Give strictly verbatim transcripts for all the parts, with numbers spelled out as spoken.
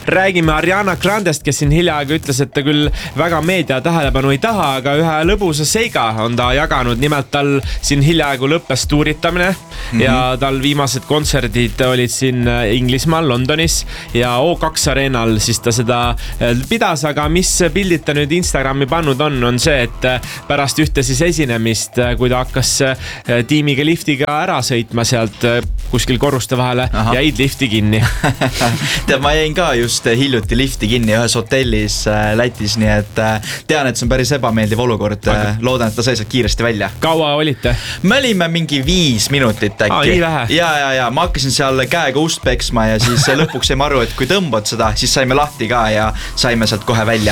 räägime Ariana Grandest, kes siin hiljaaegu ütles, et ta küll väga meedia tähelepanu ei taha, aga ühe lõbusa seiga on ta jaganud. Nimelt tal siin hiljaaegu lõppes tuuritamine mm-hmm. ja tal viimased kontserdid olid siin Inglismaal, Londonis ja O kaks areenal siis ta seda pidas, aga mis pildid ta nüüd Instagrami pannud on, on see, et pärast ühte siis esinemist, kui ta hakkas tiimiga liftiga ära sõitma sealt kuskil korruste vahele, Aha. jäid lifti kinni. Tead, ma jäin ka just hiljuti lifti kinni ühes hotellis Lätis, nii et tean, et see on päris ebameeldiv olukord. Aga... loodan, et ta sai sealt kiiresti välja. Kaua olite? Me olime mingi viis minutit äkki. Aa, nii vähe? Ja, ja, ja. Ma hakkasin seal käega ust peksma ja siis lõpuks saime aru, et kui tõmbad seda, siis saime lahti ka ja saime sealt kohe välja.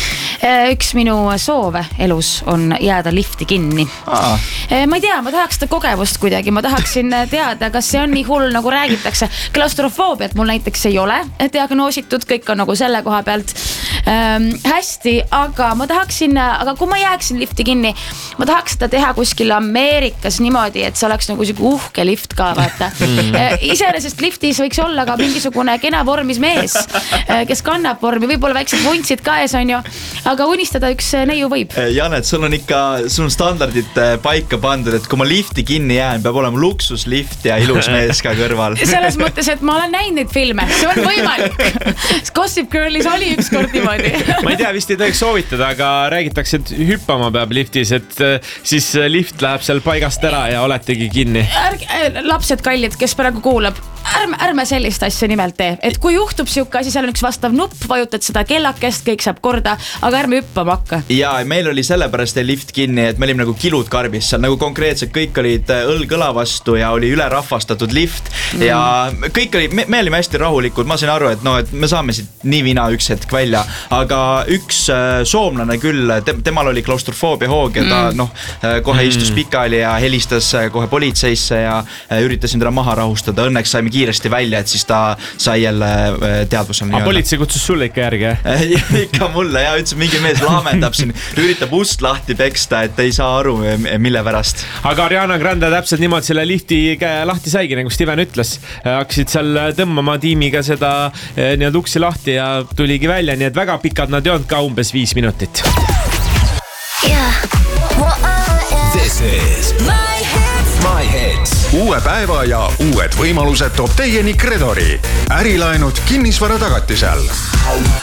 Üks minu soove elus on jääda lifti kinni. Aa. Ma ei tea, ma tahaks seda kogemust kuidagi. Ma tahaksin teada, kas see on nii hull, nagu räägitakse. Klaustrofoobiat mul näiteks ei ole diagnoositud, kõik on nagu selle koha pealt ähm, hästi, aga ma tahaksin, aga kui ma jääksin lifti kinni, ma tahaks seda teha kuskil Ameerikas niimoodi, et see oleks nagu siuke uhke lift ka, vaata. Iseenesest liftis võiks olla ka mingisugune kena vormis mees, kes kannab vormi, võib-olla väiksed vuntsid ka ees on ju, aga unistada üks neiu võib. Janet, sul on ikka, sul on standardid paika pandud, et kui ma lifti kinni jään, peab olema luksuslift ja ilus mees ka kõrval. Selles mõttes, et ma olen näinud neid filme, see on võimalik. Gossip Girlis oli üks kord niimoodi. Ma ei tea, vist ei tohiks soovitada, aga räägitakse, et hüppama peab liftis, et siis lift läheb seal paigast ära ja oletegi kinni. Ärge, lapsed kallid, kes praegu kuulab, ärme, ärme sellist asja nimelt tee. Et kui juhtub siuke asi, seal on üks vastav nupp, vajutad seda kellakest, kõik saab korda, aga ärme hüppama hakka. Ja meil oli sellepärast lift kinni, et me olime nagu kilud karbis seal, nagu konkreetselt kõik olid õlg õla vastu ja oli ülerahvastatud lift mm. ja kõik oli, me, me olime hästi rahulikud, ma sain aru, et no, et me saame siit nii vina üks hetk välja, aga üks äh, soomlane küll, te, temal oli klaustrofoobia hoog ja ta mm. noh, kohe mm. istus pikali ja helistas kohe politseisse ja äh, üritasin teda maha rahustada, õnneks saime kiiresti välja, et siis ta sai jälle äh, teadvusel. Aga politsei kutsus sulle ikka järgi, eh? Ikka mulle ja ütles, mingi mees laamendab siin, üritab ust lahti peksta, et ei saa aru, mille pärast. Aga Ariana Grande täpselt niimoodi selle lifti lahti saigi, nagu Steven ütles. Hakkasid seal tõmbama tiimiga seda nii-öelda uksi lahti ja tuligi välja, nii et väga pikad nad ei olnud ka umbes viis minutit. Yeah. This is My Hits. My Hits. Uue päeva ja uued võimalused toob teieni Kredori. Ärilaenud kinnisvara tagatisel.